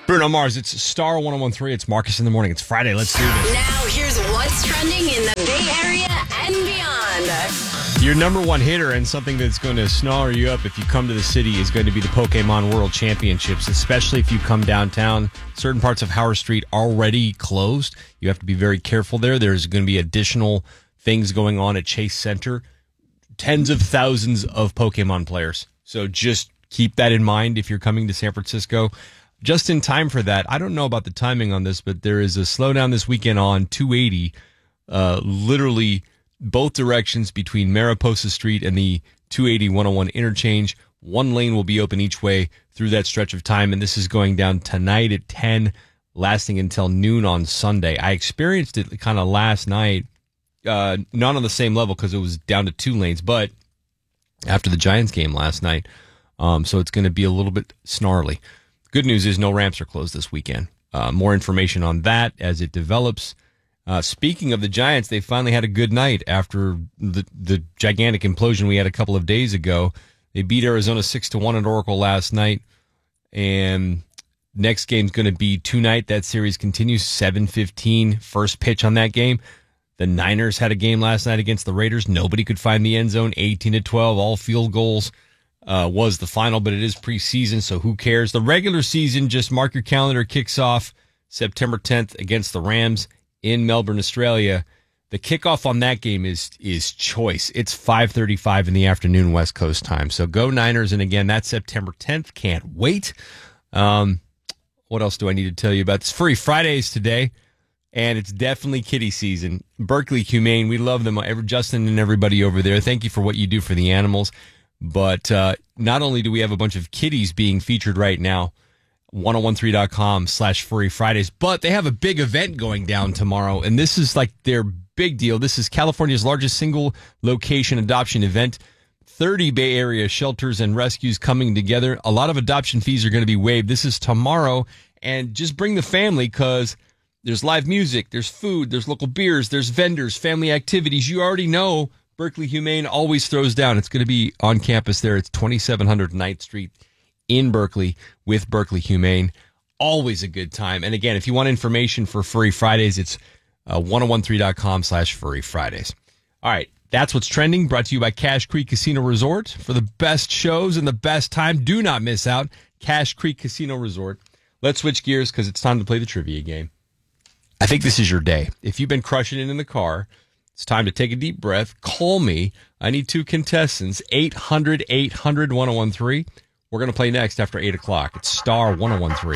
Bruno Mars, it's Star 1013. It's Marcus in the Morning. It's Friday. Let's do this. Now, here's what's trending in the Bay Area and beyond. Your number one hitter and something that's going to snarl you up if you come to the city is going to be the Pokemon World Championships, especially if you come downtown. Certain parts of Howard Street already closed. You have to be very careful there. There's going to be additional things going on at Chase Center. Tens of thousands of Pokemon players. So just keep that in mind if you're coming to San Francisco. Just in time for that, I don't know about the timing on this, but there is a slowdown this weekend on 280, literally both directions between Mariposa Street and the 280-101 interchange. One lane will be open each way through that stretch of time, and this is going down tonight at 10, lasting until noon on Sunday. I experienced it kind of last night, not on the same level because it was down to 2 lanes, but after the Giants game last night, so it's going to be a little bit snarly. Good news is no ramps are closed this weekend. More information on that as it develops. Speaking of the Giants, they finally had a good night after the gigantic implosion we had a couple of days ago. They beat Arizona 6-1 at Oracle last night, and next game's going to be tonight. That series continues 7:15. First pitch on that game. The Niners had a game last night against the Raiders. Nobody could find the end zone. 18-12, all field goals. Was the final, but it is preseason, so who cares? The regular season, just mark your calendar, kicks off September 10th against the Rams in Melbourne, Australia. The kickoff on that game is choice. It's 5:35 in the afternoon West Coast time. So go Niners, and again, that's September 10th. Can't wait. What else do I need to tell you about? It's Furry Fridays today, and it's definitely kitty season. Berkeley Humane, we love them. Justin and everybody over there, thank you for what you do for the animals. But not only do we have a bunch of kitties being featured right now, 1013.com/Furry Fridays, but they have a big event going down tomorrow, and this is like their big deal. This is California's largest single location adoption event. 30 Bay Area shelters and rescues coming together. A lot of adoption fees are going to be waived. This is tomorrow, and just bring the family because there's live music, there's food, there's local beers, there's vendors, family activities. You already know Berkeley Humane always throws down. It's going to be on campus there. It's 2700 9th Street in Berkeley with Berkeley Humane. Always a good time. And again, if you want information for Furry Fridays, it's 1013.com/Furry Fridays. All right, that's what's trending. Brought to you by Cache Creek Casino Resort. For the best shows and the best time, do not miss out. Cache Creek Casino Resort. Let's switch gears because it's time to play the trivia game. I think this is your day. If you've been crushing it in the car, it's time to take a deep breath. Call me. I need 2 contestants. 800-800-1013. We're going to play next after 8 o'clock. It's Star 1013.